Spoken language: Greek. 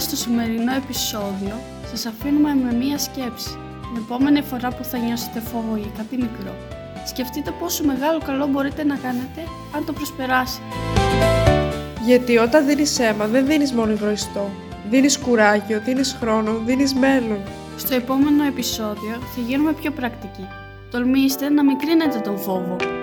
Τελειώνοντας το σημερινό επεισόδιο, σας αφήνουμε με μία σκέψη. Την επόμενη φορά που θα νιώσετε φόβο για κάτι μικρό, σκεφτείτε πόσο μεγάλο καλό μπορείτε να κάνετε αν το προσπεράσετε. Γιατί όταν δίνεις αίμα δεν δίνεις μόνο υγροιστό. Δίνεις κουράγιο, δίνεις χρόνο, δίνεις μέλλον. Στο επόμενο επεισόδιο θα γίνουμε πιο πρακτικοί. Τολμήστε να μικρύνετε τον φόβο.